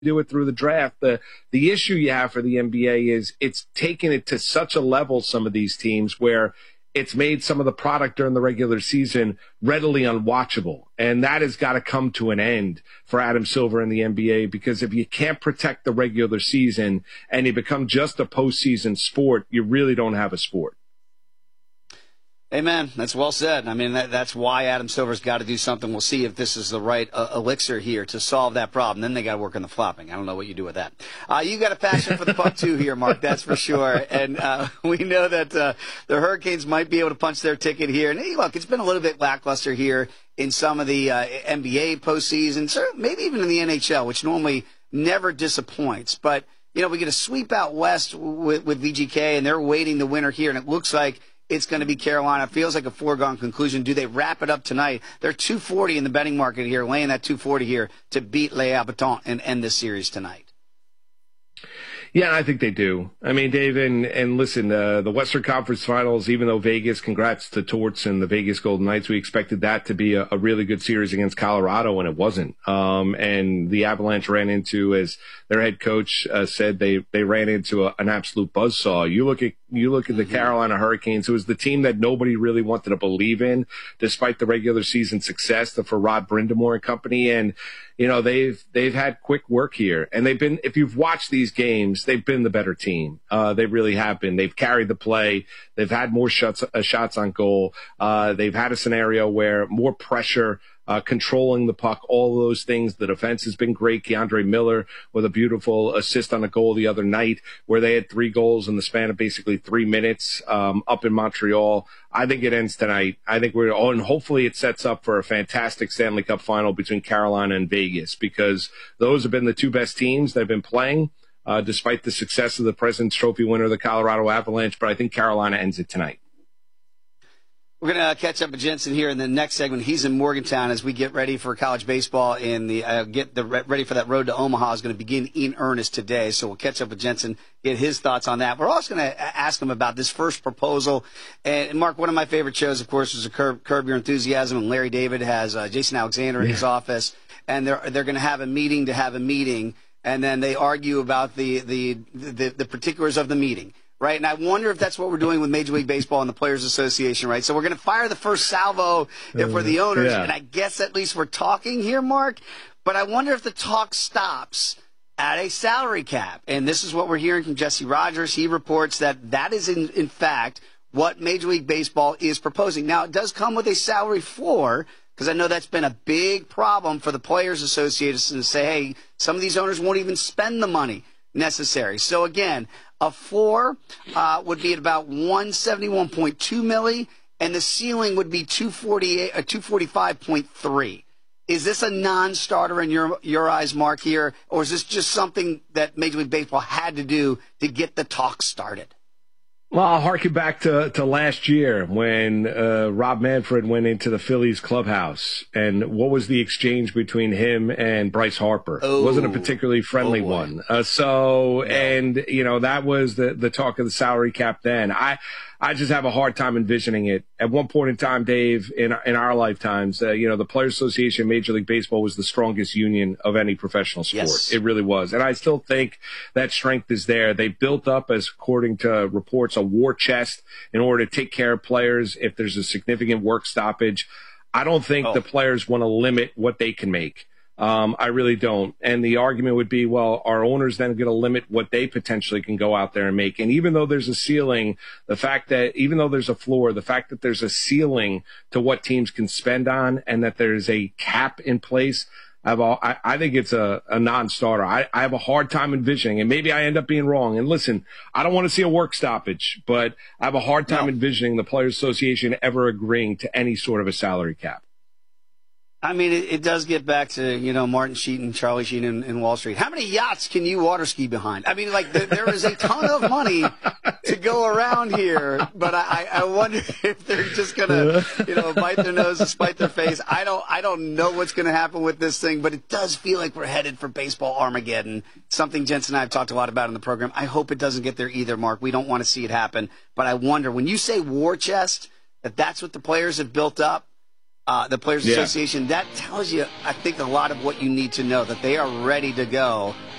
do it through the draft. The issue you have for the NBA is it's taken it to such a level, some of these teams, where it's made some of the product during the regular season readily unwatchable. And that has got to come to an end for Adam Silver in the NBA, because if you can't protect the regular season and you become just a postseason sport, you really don't have a sport. Amen. That's well said. I mean, that's why Adam Silver's got to do something. We'll see if this is the right elixir here to solve that problem. Then they got to work on the flopping. I don't know what you do with that. You got a passion for the puck, too, here, Mark. That's for sure. And we know that the Hurricanes might be able to punch their ticket here. And, hey, look, it's been a little bit lackluster here in some of the NBA postseason, maybe even in the NHL, which normally never disappoints. But, you know, we get a sweep out west with VGK, and they're waiting the winner here, and it looks like it's going to be Carolina. It feels like a foregone conclusion. Do they wrap it up tonight? They're 240 in the betting market here, laying that 240 here to beat Les Habitants and end this series tonight. Yeah, I think they do. I mean, Dave, and listen, the Western Conference Finals, even though Vegas, congrats to Torts and the Vegas Golden Knights, we expected that to be a really good series against Colorado, and it wasn't. And the Avalanche ran into, as their head coach said, they ran into an absolute buzzsaw. You look at the Carolina Hurricanes, who was the team that nobody really wanted to believe in, despite the regular season success for Rod Brind'Amour and company. And, you know, they've had quick work here, and they've been, if you've watched these games, they've been the better team. They really have been. They've carried the play. They've had more shots on goal. They've had a scenario where more pressure, controlling the puck, all of those things. The defense has been great. Keandre Miller with a beautiful assist on a goal the other night, where they had 3 goals in the span of basically 3 minutes, up in Montreal. I think it ends tonight. I think and hopefully it sets up for a fantastic Stanley Cup final between Carolina and Vegas, because those have been the 2 best teams that have been playing, despite the success of the President's Trophy winner, the Colorado Avalanche. But I think Carolina ends it tonight. We're going to catch up with Jensen here in the next segment. He's in Morgantown as we get ready for college baseball, and ready for that road to Omaha is going to begin in earnest today. So we'll catch up with Jensen, get his thoughts on that. We're also going to ask him about this first proposal. And Mark, one of my favorite shows, of course, is Curb Your Enthusiasm, and Larry David has Jason Alexander in his office, and they're going to have a meeting to have a meeting, and then they argue about the particulars of the meeting. Right, and I wonder if that's what we're doing with Major League Baseball and the Players Association, right? So we're going to fire the first salvo for the owners, and I guess at least we're talking here, Mark. But I wonder if the talk stops at a salary cap. And this is what we're hearing from Jesse Rogers. He reports that is, in fact, what Major League Baseball is proposing. Now, it does come with a salary floor, because I know that's been a big problem for the Players Association to say, hey, some of these owners won't even spend the money necessary. So, again, a floor would be at about $171.2 milli, and the ceiling would be 245.3. Is this a non-starter in your eyes, Mark, here, or is this just something that Major League Baseball had to do to get the talk started? Well, I'll harken back to last year when Rob Manfred went into the Phillies clubhouse, and what was the exchange between him and Bryce Harper? It wasn't a particularly friendly one. And, you know, that was the talk of the salary cap then. I just have a hard time envisioning it. At one point in time, Dave, in our lifetimes, you know, the Players Association, Major League Baseball was the strongest union of any professional sport. Yes. It really was. And I still think that strength is there. They built up, as according to reports, a war chest in order to take care of players if there's a significant work stoppage. I don't think the players want to limit what they can make. I really don't. And the argument would be, well, are owners then going to limit what they potentially can go out there and make? And even though there's a ceiling, the fact that even though there's a floor, the fact that there's a ceiling to what teams can spend on and that there's a cap in place, I think it's a non-starter. I have a hard time envisioning, and maybe I end up being wrong. And listen, I don't want to see a work stoppage, but I have a hard time envisioning the Players Association ever agreeing to any sort of a salary cap. I mean, it does get back to, you know, Martin Sheehan, Charlie Sheen in Wall Street. How many yachts can you water ski behind? I mean, like, there is a ton of money to go around here, but I wonder if they're just going to, you know, bite their nose and spite their face. I don't know what's going to happen with this thing, but it does feel like we're headed for baseball Armageddon, something Jensen and I have talked a lot about in the program. I hope it doesn't get there either, Mark. We don't want to see it happen, but I wonder, when you say war chest, that's what the players have built up, the Players Yeah. Association. That tells you, I think, a lot of what you need to know, that they are ready to go